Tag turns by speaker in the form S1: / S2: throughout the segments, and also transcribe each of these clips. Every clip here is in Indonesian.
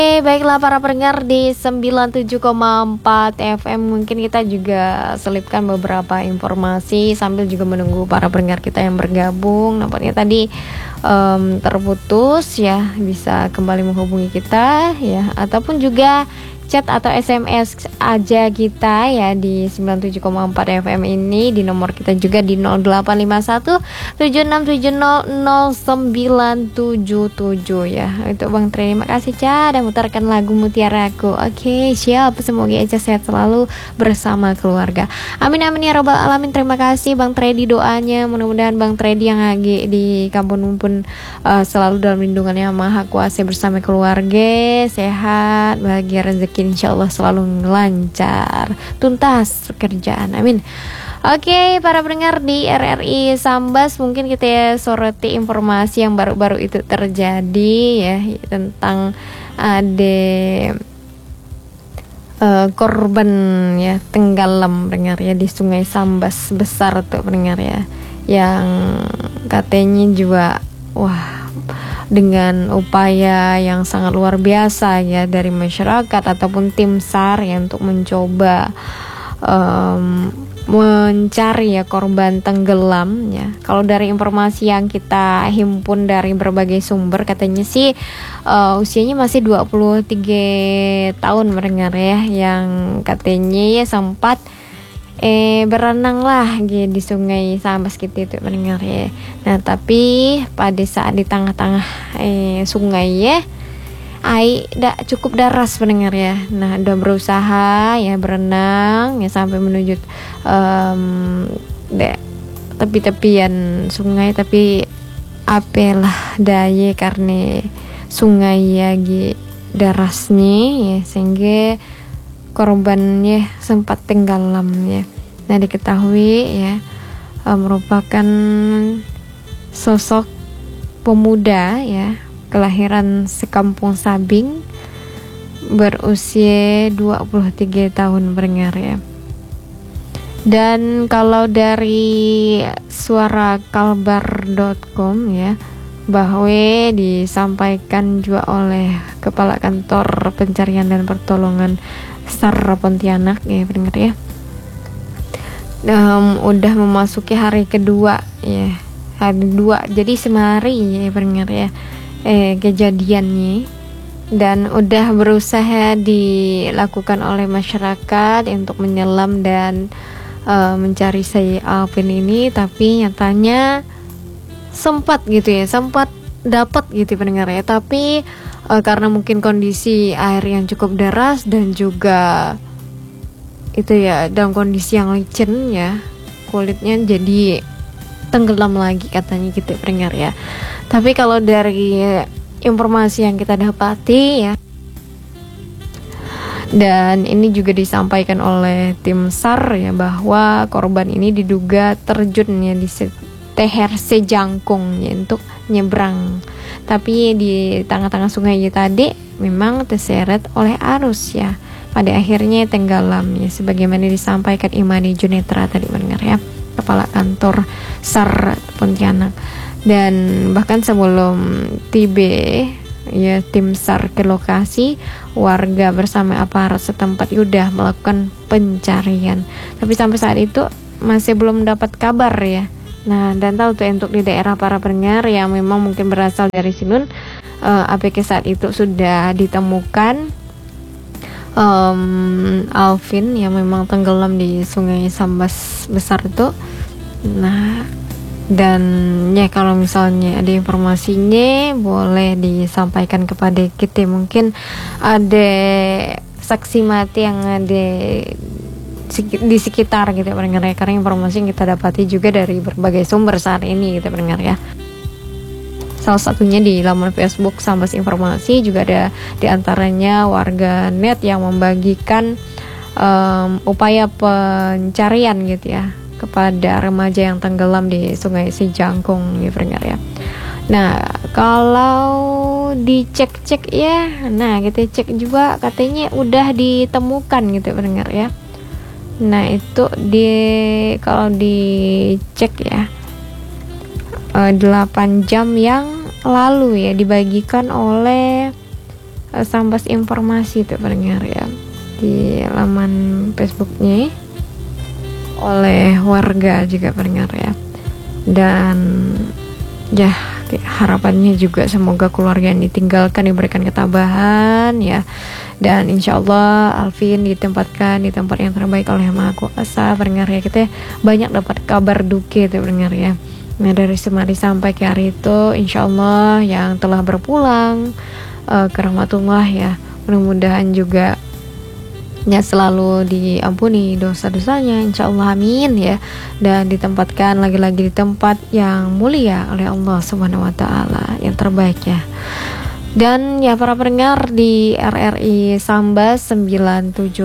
S1: Baiklah para pendengar di 97,4 FM, mungkin kita juga selipkan beberapa informasi sambil juga menunggu para pendengar kita yang bergabung. Nampaknya tadi terputus ya, bisa kembali menghubungi kita ya, ataupun juga chat atau SMS aja kita ya di 97,4 FM ini, di nomor kita juga di 0851 76700977 ya. Itu Bang Tre, terima kasih Ca, dan mutarkan lagu Mutiaraku. Oke, siap, semoga aja sehat selalu bersama keluarga. Amin amin ya robbal alamin. Terima kasih Bang Tredi doanya, mudah-mudahan Bang Tredi yang lagi di kampung pun selalu dalam lindungannya Maha Kuasa bersama keluarga, sehat, bahagia, rezeki insyaallah selalu lancar, tuntas pekerjaan, amin. Oke, para pendengar di RRI Sambas, mungkin kita ya soroti informasi yang baru-baru itu terjadi ya, tentang ada korban ya tenggelam pendengar ya di Sungai Sambas besar tuh pendengar ya, yang katanya juga wah dengan upaya yang sangat luar biasa ya dari masyarakat ataupun tim SAR ya untuk mencoba mencari ya korban tenggelam ya. Kalau dari informasi yang kita himpun dari berbagai sumber, katanya sih usianya masih 23 tahun mendengar ya, yang katanya ya sempat berenang lah di Sungai Sambas gitu itu mendengar ya. Nah tapi pada saat di tengah-tengah sungai ya, air tidak cukup deras mendengar ya. Nah udah berusaha ya berenang ya sampai menuju tepi-tepian sungai, tapi apalah daya karena sungai ya derasnya ya, sehingga korbannya sempat tenggelam ya. Nah diketahui ya merupakan sosok pemuda ya, kelahiran sekampung Sabing, berusia 23 tahun pendengar ya. Dan kalau dari suarakalbar.com ya, bahwa disampaikan juga oleh Kepala Kantor Pencarian dan Pertolongan SAR Pontianak ya pendengar ya, udah memasuki hari kedua ya, hari 2, jadi semari ya pendengar ya kejadiannya, dan udah berusaha dilakukan oleh masyarakat untuk menyelam dan mencari si Alvin ini, tapi nyatanya sempat gitu ya, sempat dapat gitu pendengar ya, tapi karena mungkin kondisi air yang cukup deras dan juga itu ya dalam kondisi yang licin ya, kulitnya jadi tenggelam lagi katanya gitu pendengar ya. Tapi kalau dari informasi yang kita dapati ya, dan ini juga disampaikan oleh tim SAR ya, bahwa korban ini diduga terjun ya di Teher Sejangkung ya, untuk nyebrang, tapi di tengah-tengah sungai tadi memang terseret oleh arus ya, pada akhirnya tenggelam ya, sebagaimana disampaikan Imani Junetra tadi mendengar ya, Kepala Kantor SAR Pontianak. Dan bahkan sebelum tiba ya tim SAR ke lokasi, warga bersama aparat setempat sudah melakukan pencarian, tapi sampai saat itu masih belum dapat kabar ya. Nah, dan tahu tuh untuk di daerah para pendengar yang memang mungkin berasal dari Sinun, APK saat itu sudah ditemukan Alvin yang memang tenggelam di Sungai Sambas besar itu. Nah, dan ya kalau misalnya ada informasinya boleh disampaikan kepada kita, mungkin ada saksi mati yang ada di sekitar gitu pendengar ya, karena informasi yang kita dapati juga dari berbagai sumber saat ini gitu pendengar ya. Salah satunya di laman Facebook Sambas Informasi, juga ada diantaranya warga net yang membagikan upaya pencarian gitu ya kepada remaja yang tenggelam di Sungai Sejangkung ya pendengar ya. Nah kalau dicek-cek ya, nah kita cek juga katanya udah ditemukan gitu pendengar ya. Nah itu kalau dicek ya 8 jam yang lalu ya, dibagikan oleh Sambas informasi tuh pendengar ya di laman Facebooknya oleh warga juga pendengar ya. Dan ya harapannya juga semoga keluarga yang ditinggalkan diberikan ketabahan ya, dan insya Allah Alvin ditempatkan di tempat yang terbaik oleh Yang Maha Kuasa pendengar ya. Kita banyak dapat kabar duka itu pendengar ya. Nah dari semari sampai ke hari itu insya Allah yang telah berpulang ke rahmatullah ya, mudah-mudahan juga ya selalu diampuni dosa-dosanya insya Allah, amin ya, dan ditempatkan lagi-lagi di tempat yang mulia oleh Allah Subhanahu wa taala yang terbaik ya. Dan ya para pendengar di RRI Sambas 97,4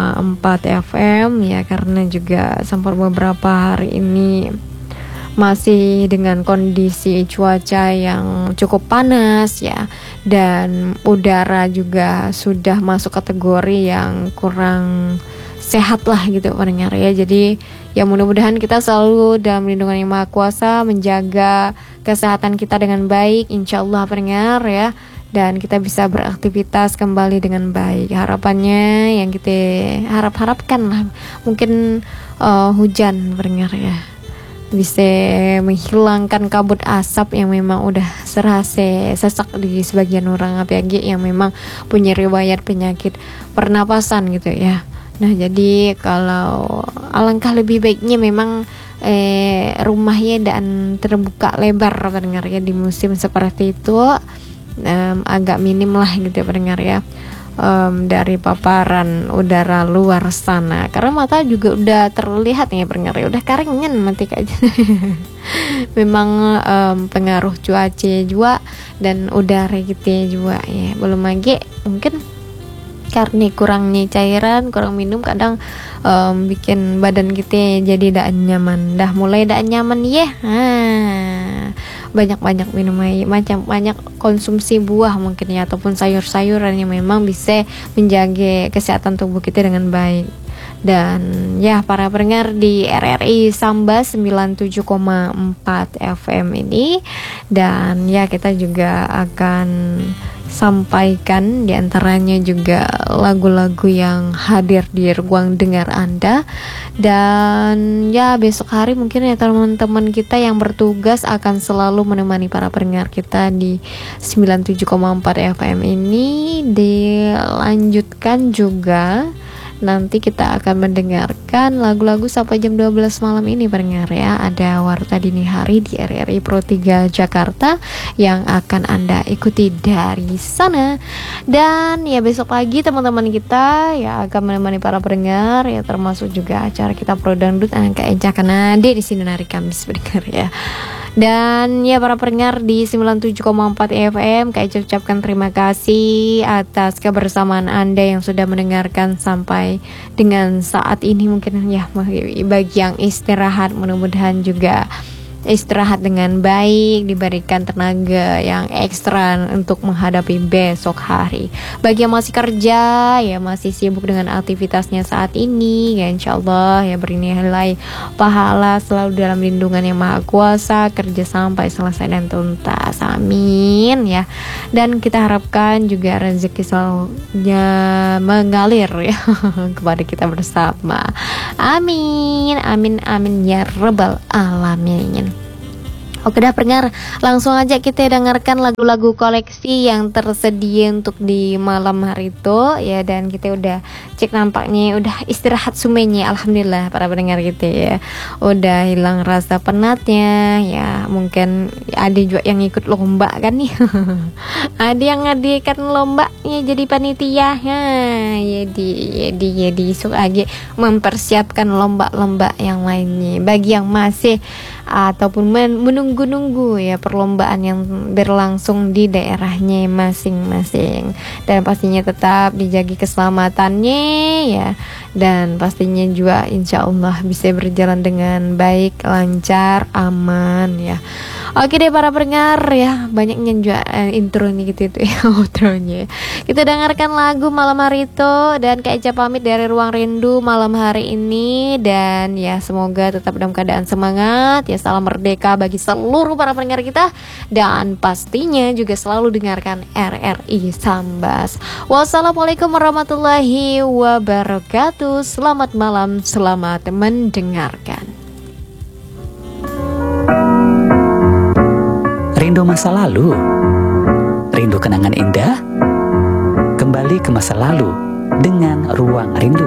S1: FM ya, karena juga sempat beberapa hari ini masih dengan kondisi cuaca yang cukup panas ya, dan udara juga sudah masuk kategori yang kurang sehat lah gitu pendengar ya. Jadi ya mudah-mudahan kita selalu dalam lindungan Yang Maha Kuasa, menjaga kesehatan kita dengan baik insya Allah pendengar ya, dan kita bisa beraktivitas kembali dengan baik. Harapannya yang kita harapkan lah mungkin hujan pendengar ya, bisa menghilangkan kabut asap yang memang udah serasa sesak di sebagian orang, apalagi yang memang punya riwayat penyakit pernapasan gitu ya. Nah jadi kalau alangkah lebih baiknya memang rumahnya dan terbuka lebar pendengar ya di musim seperti itu, agak minim lah gitu pendengar ya, dari paparan udara luar sana, karena mata juga udah terlihat ya pendengar ya, udah keringan mati aja. Memang pengaruh cuaca juga dan udara gitu juga ya, belum lagi mungkin karena kurangnya cairan, kurang minum kadang bikin badan kita jadi tidak nyaman, dah mulai tidak nyaman ya. Banyak-banyak minum air, banyak konsumsi buah mungkin ya, ataupun sayur-sayuran yang memang bisa menjaga kesehatan tubuh kita dengan baik. Dan ya para pendengar di RRI Sambas 97,4 FM ini, dan ya kita juga akan sampaikan diantaranya juga lagu-lagu yang hadir di ruang dengar Anda. Dan ya besok hari mungkin ya teman-teman kita yang bertugas akan selalu menemani para pendengar kita di 97,4 FM ini. Dilanjutkan juga nanti kita akan mendengarkan lagu-lagu sampai jam 12 malam ini pendengar ya. Ada Warta Dini Hari di RRI Pro 3 Jakarta yang akan Anda ikuti dari sana. Dan ya besok pagi teman-teman kita ya akan menemani para pendengar ya, termasuk juga acara kita Pro Dangdut Angka Eja Kanade di sini hari Kamis pendengar ya. Dan ya para pendengar di 97,4 FM, Kak Eja ucapkan terima kasih atas kebersamaan Anda yang sudah mendengarkan sampai dengan saat ini. Mungkin ya bagi yang istirahat, mudah-mudahan juga istirahat dengan baik, diberikan tenaga yang ekstra untuk menghadapi besok hari. Bagi yang masih kerja ya, masih sibuk dengan aktivitasnya saat ini ya, insyaallah ya bernilai pahala selalu dalam lindungan Yang Maha Kuasa, kerja sampai selesai dan tuntas, amin ya. Dan kita harapkan juga rezeki selalunya mengalir ya kepada kita bersama, amin amin amin ya rabbal alamin. Oke dah pendengar, langsung aja kita dengarkan lagu-lagu koleksi yang tersedia untuk di malam hari itu ya. Dan kita udah cek nampaknya udah istirahat sumenya, alhamdulillah para pendengar kita ya, udah hilang rasa penatnya ya. Mungkin ada juga yang ikut lomba kan nih ada yang ngadakan lombanya jadi panitia ya, jadi suka aja mempersiapkan lomba-lomba yang lainnya. Bagi yang masih ataupun menunggu-nunggu ya perlombaan yang berlangsung di daerahnya masing-masing, dan pastinya tetap dijaga keselamatannya ya, dan pastinya juga insya Allah bisa berjalan dengan baik, lancar, aman ya. Oke deh para pendengar ya, banyaknya juga intro nih gitu itu ya outronya. Kita dengarkan lagu malam hari itu, dan Kak Eca pamit dari Ruang Rindu malam hari ini, dan ya semoga tetap dalam keadaan semangat ya. Salam merdeka bagi seluruh para pendengar kita, dan pastinya juga selalu dengarkan RRI Sambas. Wassalamualaikum warahmatullahi wabarakatuh. Selamat malam, selamat mendengarkan.
S2: Rindu masa lalu, rindu kenangan indah, kembali ke masa lalu dengan Ruang Rindu.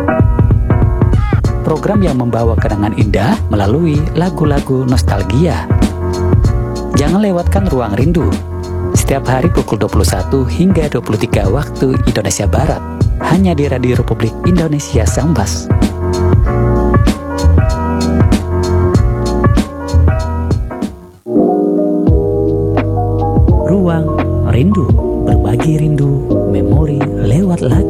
S2: Program yang membawa kenangan indah melalui lagu-lagu nostalgia. Jangan lewatkan Ruang Rindu, setiap hari pukul 21 hingga 23 waktu Indonesia Barat, hanya di Radio Republik Indonesia Sambas. Ruang Rindu, berbagi rindu, memori lewat lagu.